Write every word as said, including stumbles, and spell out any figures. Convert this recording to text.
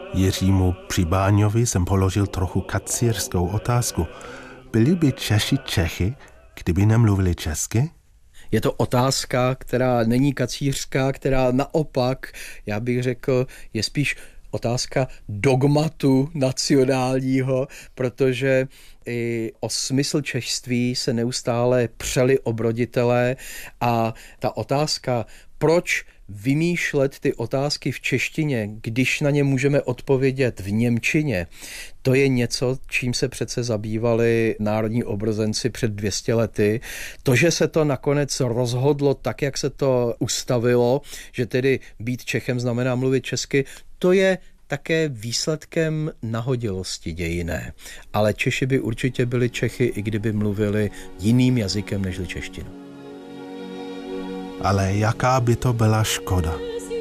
Jiřímu Přibáňovi jsem položil trochu kacírskou otázku. Byli by Češi Čechy, kdyby nemluvili česky? Je to otázka, která není kacířská, která naopak, já bych řekl, je spíš otázka dogmatu nacionálního, protože i o smysl češství se neustále přeli obroditelé a ta otázka, proč vymýšlet ty otázky v češtině, když na ně můžeme odpovědět v němčině, to je něco, čím se přece zabývali národní obrozenci před dvěma sty lety. To, že se to nakonec rozhodlo tak, jak se to ustavilo, že tedy být Čechem znamená mluvit česky, to je také výsledkem nahodilosti dějinné. Ale Češi by určitě byli Čechy, i kdyby mluvili jiným jazykem nežli češtinu. Ale jaká by to byla škoda?